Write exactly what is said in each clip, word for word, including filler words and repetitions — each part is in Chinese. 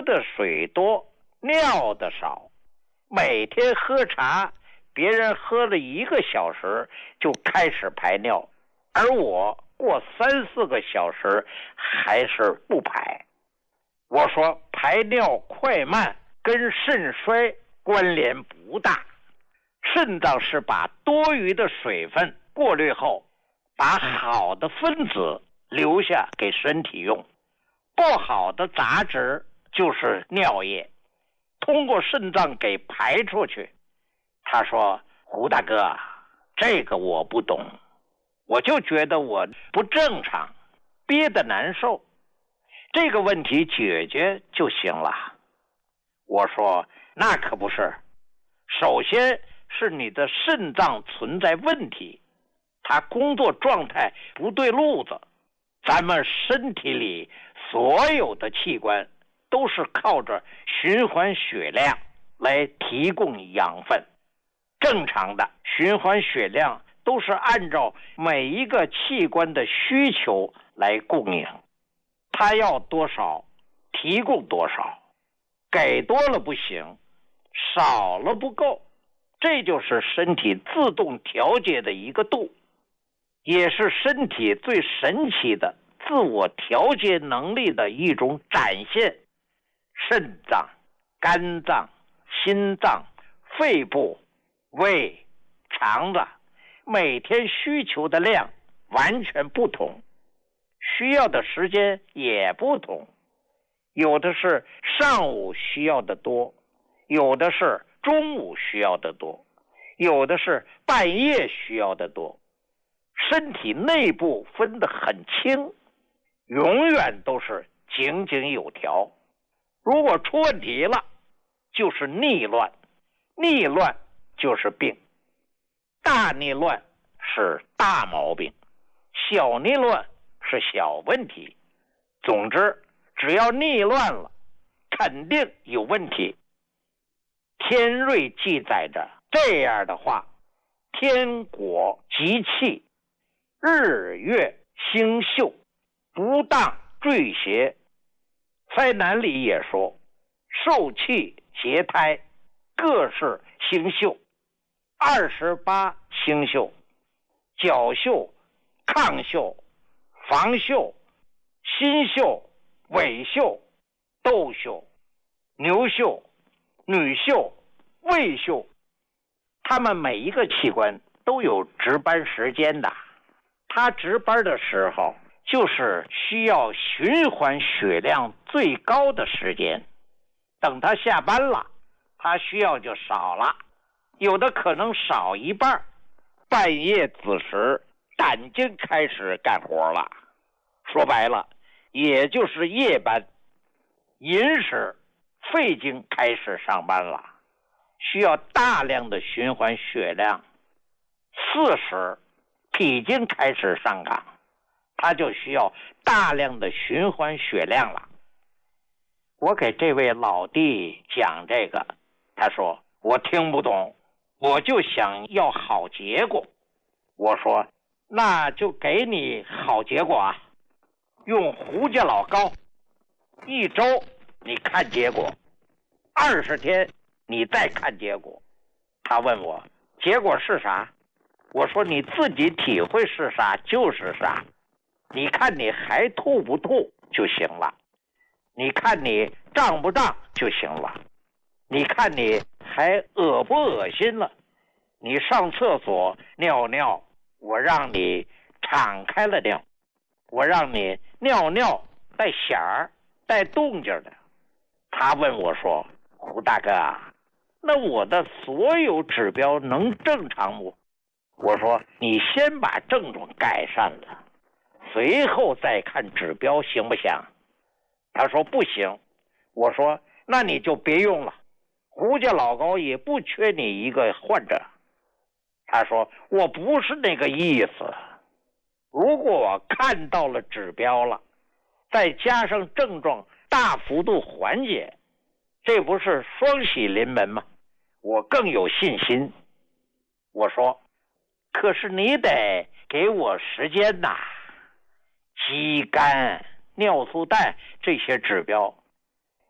的水多，尿的少。每天喝茶，别人喝了一个小时就开始排尿，而我过三四个小时还是不排。我说排尿快慢跟肾衰关联不大，肾脏是把多余的水分过滤后，把好的分子留下给身体用，不好的杂质就是尿液，通过肾脏给排出去。他说，胡大哥，这个我不懂，我就觉得我不正常，憋得难受，这个问题解决就行了。我说那可不是，首先是你的肾脏存在问题，它工作状态不对路子。咱们身体里所有的器官都是靠着循环血量来提供养分，正常的循环血量都是按照每一个器官的需求来供应，它要多少提供多少，给多了不行，少了不够，这就是身体自动调节的一个度，也是身体最神奇的自我调节能力的一种展现。肾脏、肝脏、心脏、肺部、胃、肠子每天需求的量完全不同，需要的时间也不同，有的是上午需要的多，有的是中午需要的多，有的是半夜需要的多。身体内部分得很清，永远都是井井有条。如果出问题了，就是逆乱，逆乱就是病。大逆乱是大毛病，小逆乱是小问题。总之，只要逆乱了，肯定有问题。天瑞记载着这样的话：天果吉气，日月星宿，不当坠邪。灾难里也说，受气节胎，各是星宿，二十八星宿，角宿、亢宿、房宿、心宿、尾宿、斗宿、牛宿、女宿、胃宿，他们每一个器官都有值班时间的。他值班的时候就是需要循环血量最高的时间，等他下班了，他需要就少了，有的可能少一半。半夜子时胆经开始干活了，说白了也就是夜班。寅时肺经开始上班了，需要大量的循环血量。巳时脾经开始上岗，他就需要大量的循环血量了。我给这位老弟讲这个，他说我听不懂，我就想要好结果。我说那就给你好结果啊，用胡家老膏，一周你看结果，二十天你再看结果。他问我结果是啥，我说你自己体会是啥就是啥，你看你还吐不吐就行了，你看你胀不胀就行了，你看你还恶不恶心了，你上厕所尿尿，我让你敞开了尿，我让你尿尿带响儿带动静的。他问我说，胡大哥啊，那我的所有指标能正常不？我说你先把症状改善了，随后再看指标行不行？他说不行。我说那你就别用了，胡家老高也不缺你一个患者。他说我不是那个意思，如果我看到了指标了，再加上症状大幅度缓解，这不是双喜临门吗？我更有信心。我说可是你得给我时间呐，肌酐、尿素氮这些指标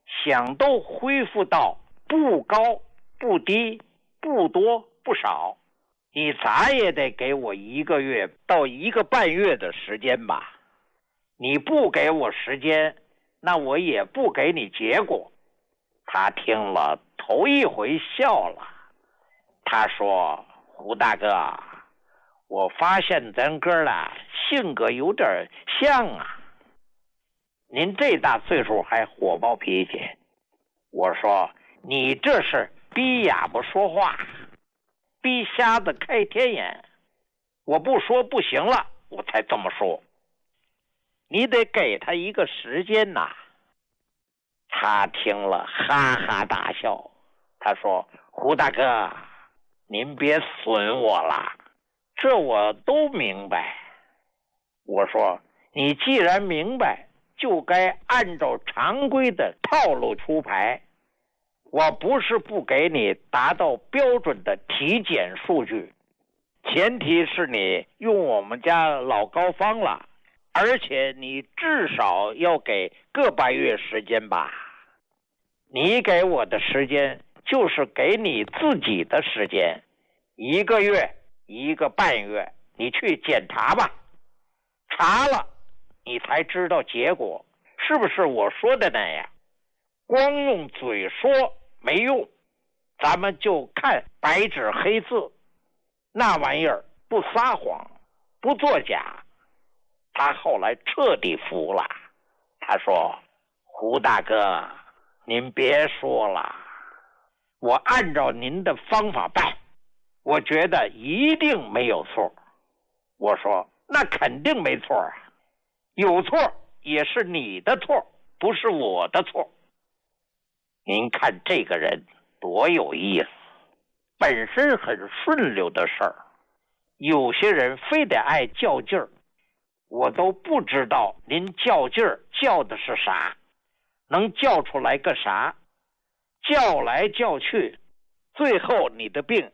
想都恢复到不高不低不多不少，你咋也得给我一个月到一个半月的时间吧。你不给我时间，那我也不给你结果。他听了头一回笑了，他说：胡大哥，我发现咱哥俩性格有点像啊。您这大岁数还火爆脾气。我说：你这是逼哑巴说话，逼瞎子开天眼。我不说不行了，我才这么说。你得给他一个时间呐。他听了哈哈大笑，他说：胡大哥，您别损我了，这我都明白。我说：你既然明白，就该按照常规的套路出牌。我不是不给你达到标准的体检数据，前提是你用我们家老高方了，而且你至少要给个把月时间吧。你给我的时间就是给你自己的时间，一个月一个半月，你去检查吧。查了你才知道结果是不是我说的那样。光用嘴说没用，咱们就看白纸黑字，那玩意儿不撒谎不作假。他后来彻底服了，他说：胡大哥，您别说了，我按照您的方法办，我觉得一定没有错。我说：那肯定没错啊，有错也是你的错，不是我的错。您看这个人多有意思，本身很顺溜的事儿，有些人非得爱较劲儿，我都不知道您较劲儿较的是啥，能叫出来个啥？叫来叫去，最后你的病